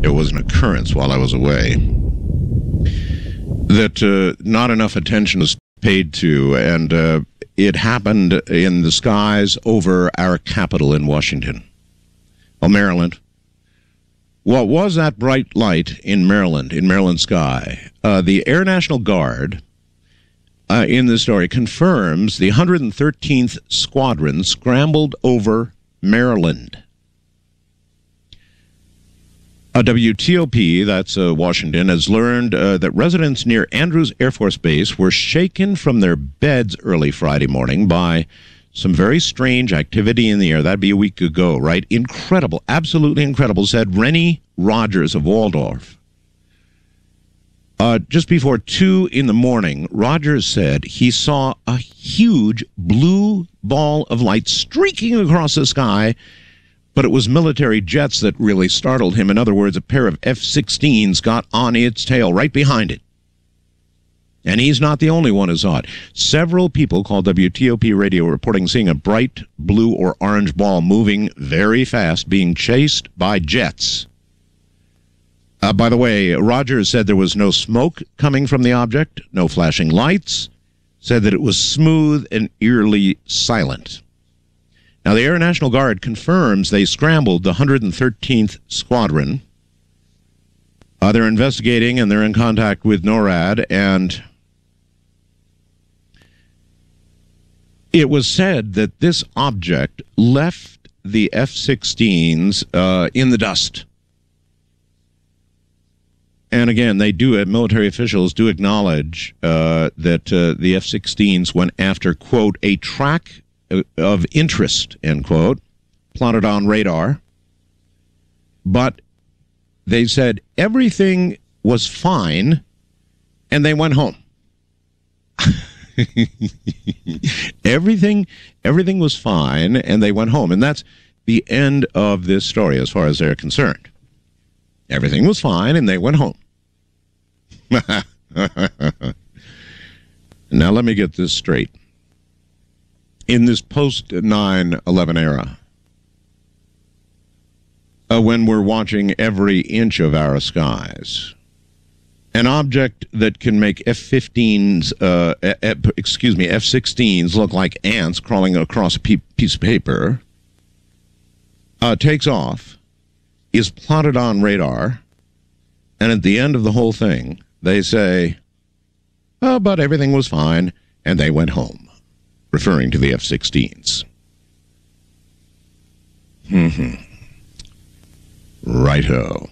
It was an occurrence while I was away that not enough attention was paid to, and it happened in the skies over our capital in Washington, Maryland. What was that bright light in Maryland sky? The Air National Guard, in this story, confirms the 113th Squadron scrambled over Maryland. WTOP, that's Washington, has learned that residents near Andrews Air Force Base were shaken from their beds early Friday morning by some very strange activity in the air. That'd be a week ago, right? Incredible, absolutely incredible, said Rennie Rogers of Waldorf. Just before 2 in the morning, Rogers said he saw a huge blue ball of light streaking across the sky, but it was military jets that really startled him. In other words, a pair of F-16s got on its tail right behind it. And he's not the only one who saw it. Several people called WTOP radio reporting seeing a bright blue or orange ball moving very fast, being chased by jets. By the way, Rogers said there was no smoke coming from the object, no flashing lights, said that it was smooth and eerily silent. Now, the Air National Guard confirms they scrambled the 113th Squadron. They're investigating, and they're in contact with NORAD, and it was said that this object left the F-16s in the dust. And again, military officials do acknowledge that the F-16s went after, quote, a track of interest, end quote, plotted on radar. But they said everything was fine, and they went home. Everything was fine, and they went home. And that's the end of this story as far as they're concerned. Everything was fine, and they went home. Now, let me get this straight. In this post-9/11 era, when we're watching every inch of our skies, an object that can make F-16s look like ants crawling across a piece of paper, takes off, is plotted on radar, and at the end of the whole thing, they say, oh, but everything was fine, and they went home, referring to the F-16s. Righto.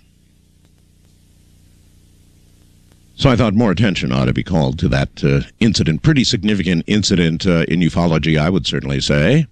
So I thought more attention ought to be called to that incident, pretty significant incident in ufology, I would certainly say.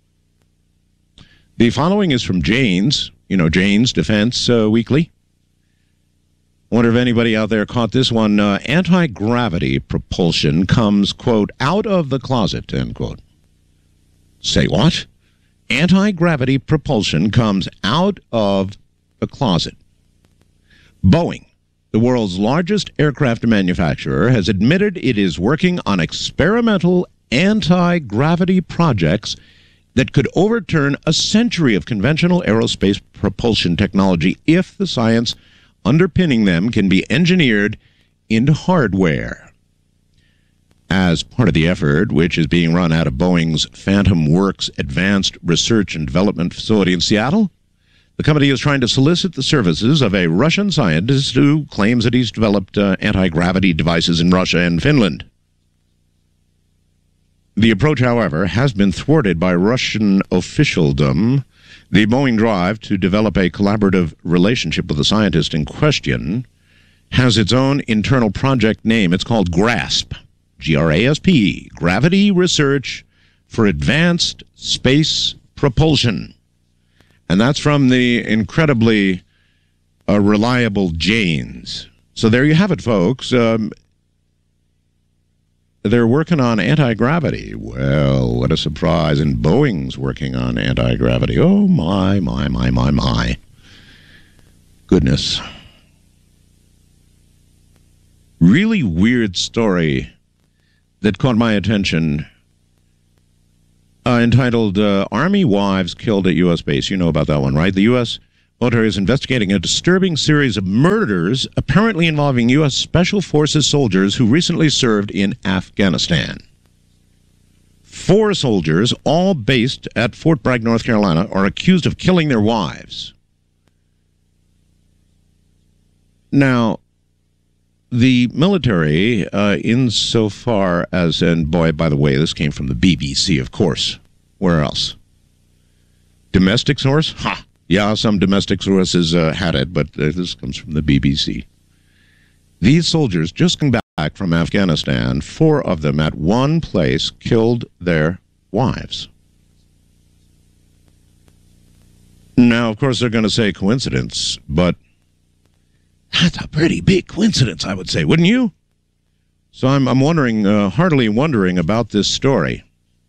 The following is from Jane's, Jane's Defense Weekly. I wonder if anybody out there caught this one. Anti-gravity propulsion comes, quote, out of the closet, end quote. Say what? Anti-gravity propulsion comes out of the closet. Boeing, the world's largest aircraft manufacturer, has admitted it is working on experimental anti-gravity projects that could overturn a century of conventional aerospace propulsion technology if the science underpinning them can be engineered into hardware. As part of the effort, which is being run out of Boeing's Phantom Works Advanced Research and Development Facility in Seattle, the company is trying to solicit the services of a Russian scientist who claims that he's developed anti-gravity devices in Russia and Finland. The approach, however, has been thwarted by Russian officialdom. The Boeing drive to develop a collaborative relationship with the scientist in question has its own internal project name. It's called GRASP, G-R-A-S-P, Gravity Research for Advanced Space Propulsion. And that's from the incredibly reliable Janes. So there you have it, folks. They're working on anti-gravity. Well, what a surprise. And Boeing's working on anti-gravity. Oh, my. Goodness. Really weird story that caught my attention, entitled Army Wives Killed at U.S. Base. You know about that one, right? The U.S. Military is investigating a disturbing series of murders apparently involving U.S. Special Forces soldiers who recently served in Afghanistan. 4 soldiers, all based at Fort Bragg, North Carolina, are accused of killing their wives. Now, the military, insofar as, and boy, by the way, this came from the BBC, of course. Where else? Domestic source? Ha! Yeah, some domestic sources had it, but this comes from the BBC. These soldiers just come back from Afghanistan. 4 of them at one place killed their wives. Now, of course, they're going to say coincidence, but that's a pretty big coincidence, I would say, wouldn't you? So I'm wondering, heartily wondering about this story.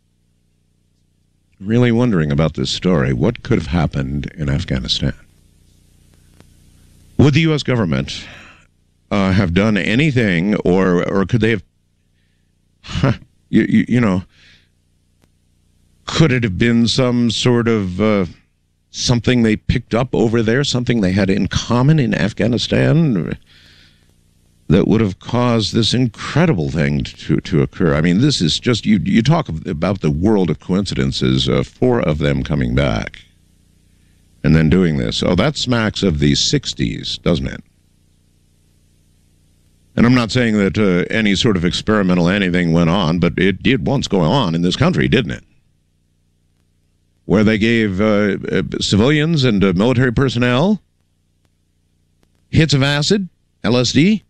Really wondering about this story. What could have happened in Afghanistan? Would the U.S. government have done anything, or could they have, you know, could it have been some sort of something they picked up over there, something they had in common in Afghanistan that would have caused this incredible thing to occur? I mean, this is just, you talk about the world of coincidences, 4 of them coming back and then doing this. Oh, that smacks of the 60s, doesn't it? And I'm not saying that any sort of experimental anything went on, but it did once go on in this country, didn't it? Where they gave civilians and military personnel hits of acid, LSD,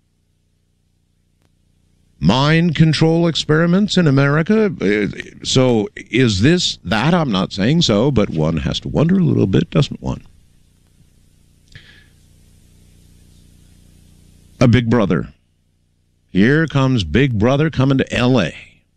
mind control experiments in America. So is this that? I'm not saying so, but one has to wonder a little bit, doesn't one? A Big Brother. Here comes Big Brother coming to L.A.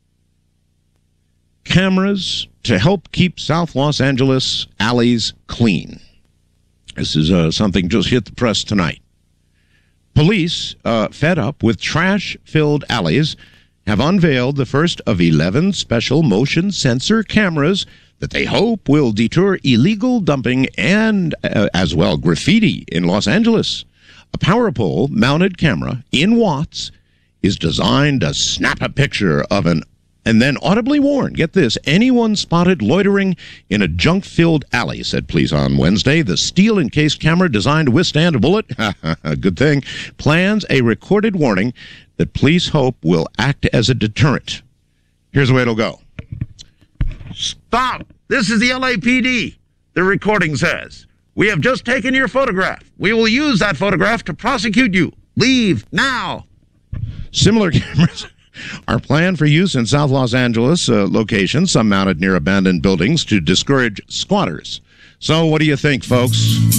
Cameras to help keep South Los Angeles alleys clean. This is something just hit the press tonight. Police, fed up with trash-filled alleys, have unveiled the first of 11 special motion sensor cameras that they hope will deter illegal dumping and, as well, graffiti in Los Angeles. A power pole-mounted camera in watts is designed to snap a picture of an and then audibly warn, get this, anyone spotted loitering in a junk-filled alley, said police on Wednesday. The steel-encased camera designed to withstand a bullet, good thing, plans a recorded warning that police hope will act as a deterrent. Here's the way it'll go. Stop! This is the LAPD, the recording says. We have just taken your photograph. We will use that photograph to prosecute you. Leave now. Similar cameras are planned for use in South Los Angeles locations, some mounted near abandoned buildings to discourage squatters. So what do you think, folks?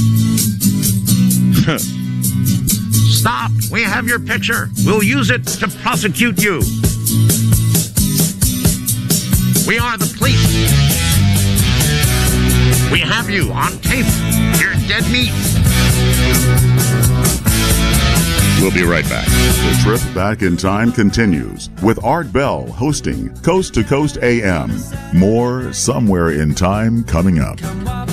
Stop! We have your picture. We'll use it to prosecute you. We are the police. We have you on tape. You're dead meat. We'll be right back. The trip back in time continues with Art Bell hosting Coast to Coast AM. More Somewhere in Time coming up.